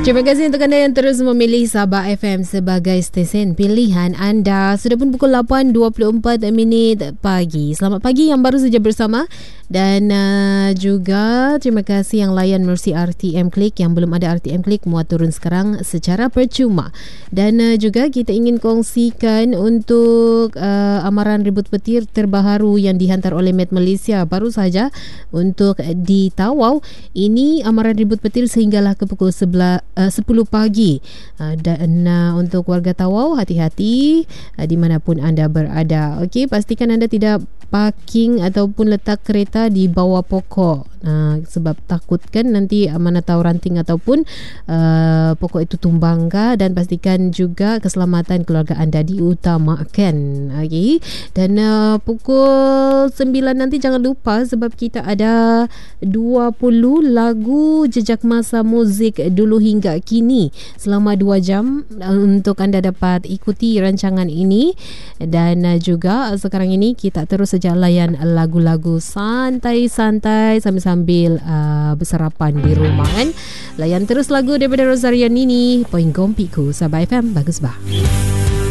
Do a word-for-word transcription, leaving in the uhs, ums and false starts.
Terima kasih untuk anda yang terus memilih Sabah F M sebagai stesen pilihan anda. Sudah pun pukul lapan dua puluh empat minit pagi. Selamat pagi yang baru saja bersama. Dan uh, juga terima kasih yang layan melalui R T M Klik. Yang belum ada R T M Klik, muat turun sekarang secara percuma. Dan uh, juga kita ingin kongsikan untuk uh, amaran ribut petir terbaru yang dihantar oleh Met Malaysia baru saja untuk di Tawau. Ini amaran ribut petir sehinggalah ke pukul sebelas, uh, sepuluh pagi. Uh, dan uh, untuk warga Tawau, hati-hati uh, di manapun anda berada. Okey, pastikan anda tidak parking ataupun letak kereta di bawah pokok. Uh, sebab takutkan nanti mana tahu ranting ataupun uh, pokok itu tumbang kah, dan pastikan juga keselamatan keluarga anda diutamakan. Okey. Dan uh, pukul sembilan nanti jangan lupa sebab kita ada dua puluh lagu jejak masa muzik dulu hingga kini selama dua jam uh, untuk anda dapat ikuti rancangan ini. Dan uh, juga sekarang ini kita terus saja layan lagu-lagu santai-santai sambil-sambil uh, bersarapan di rumah kan. Layan terus lagu daripada Rosaria Nini, Poin Gompiku, Sabah F M, bagus bah.